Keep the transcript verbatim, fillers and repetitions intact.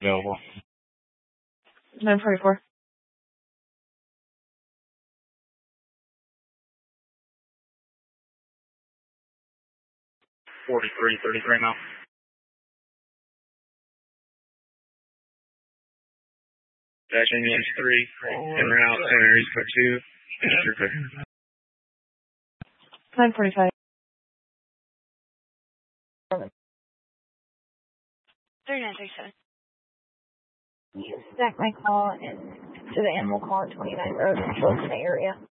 Available. nine forty-four. forty-three thirty-three now. Action units three. En route, center east for two. You're clear. nine forty-five. thirty-nine thirty-seven. Stack my call and to the animal call at twenty-nine Road in the area.